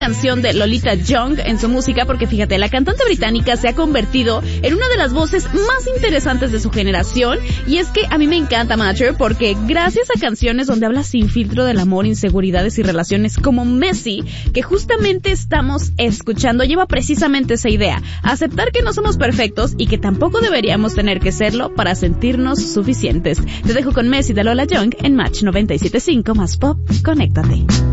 canción de Lolita Young en su música, porque fíjate, la cantante británica se ha convertido en una de las voces más interesantes de su generación, y es que a mí me encanta Matter porque gracias a canciones donde habla sin filtro del amor, inseguridades y relaciones como Messy, que justamente estamos escuchando, lleva precisamente esa idea, aceptar que no somos perfectos y que tampoco deberíamos tener que serlo para sentirnos suficientes. Te dejo con Messy de Lola Young en Match 97.5 más Pop. Conéctate.